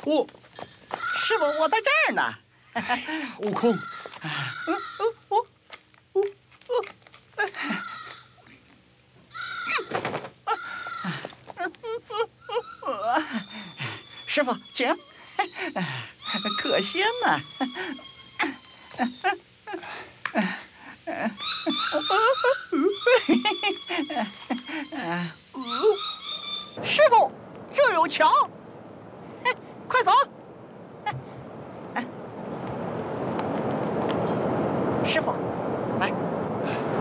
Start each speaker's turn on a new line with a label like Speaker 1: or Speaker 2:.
Speaker 1: 师傅，我在这儿呢。
Speaker 2: 悟空，
Speaker 1: 师傅，请。可仙呐！师傅，这有桥，快走！